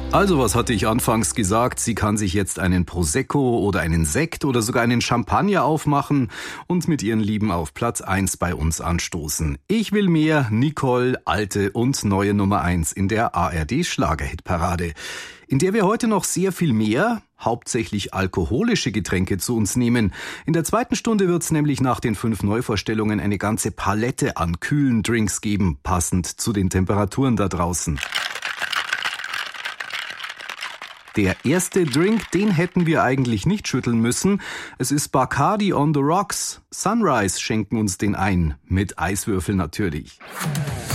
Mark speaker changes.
Speaker 1: Also, was hatte ich anfangs gesagt? Sie kann sich jetzt einen Prosecco oder einen Sekt oder sogar einen Champagner aufmachen und mit ihren Lieben auf Platz 1 bei uns anstoßen. Ich will mehr Nicole, alte und neue Nummer 1 in der ARD-Schlagerhitparade, in der wir heute noch sehr viel mehr, hauptsächlich alkoholische Getränke zu uns nehmen. In der zweiten Stunde wird's nämlich nach den 5 Neuvorstellungen eine ganze Palette an kühlen Drinks geben, passend zu den Temperaturen da draußen. Der erste Drink, den hätten wir eigentlich nicht schütteln müssen. Es ist Bacardi on the Rocks. Sunrise schenken uns den ein. Mit Eiswürfel natürlich.